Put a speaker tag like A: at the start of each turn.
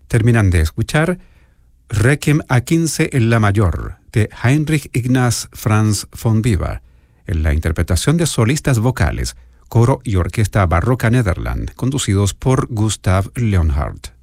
A: Terminan de escuchar Requiem a 15 en la mayor, de Heinrich Ignaz Franz von Weber, en la interpretación de solistas vocales, coro y orquesta barroca Nederland, conducidos por Gustav Leonhardt.